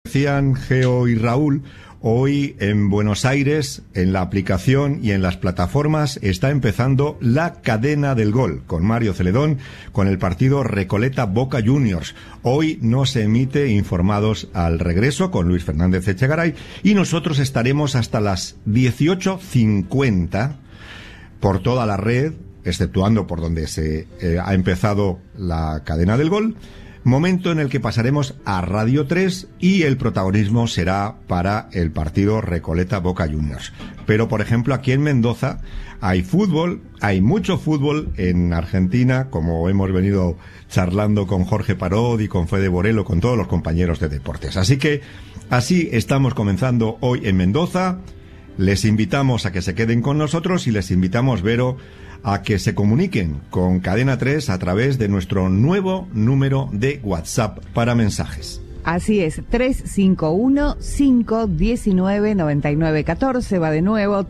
Decían Geo y Raúl, hoy en Buenos Aires, en la aplicación y en las plataformas, está empezando la cadena del gol, con Mario Celedón, con el partido Recoleta-Boca Juniors. Hoy no se emite Informados al Regreso, con Luis Fernández Echegaray, y nosotros estaremos hasta las 18:50 por toda la red, exceptuando por donde se ha empezado la cadena del gol, momento en el que pasaremos a Radio 3 y el protagonismo será para el partido Recoleta-Boca Juniors. Pero, por ejemplo, aquí en Mendoza hay fútbol, hay mucho fútbol en Argentina, como hemos venido charlando con Jorge Parodi, con Fede Borello, con todos los compañeros de deportes. Así que así estamos comenzando hoy en Mendoza. Les invitamos a que se queden con nosotros y les invitamos, Vero, a que se comuniquen con Cadena 3 a través de nuestro nuevo número de WhatsApp para mensajes. Así es, 351-519-9914, va de nuevo,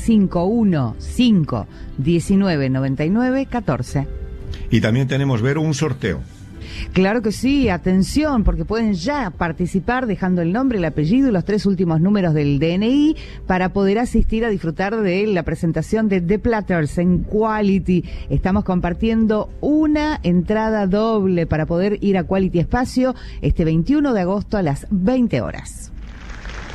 351-519-9914. Y también tenemos, Vero, un sorteo. Claro que sí, atención, porque pueden ya participar dejando el nombre, el apellido y los 3 últimos números del DNI para poder asistir a disfrutar de la presentación de The Platters en Quality. Estamos compartiendo una entrada doble para poder ir a Quality Espacio este 21 de agosto a las 20 horas.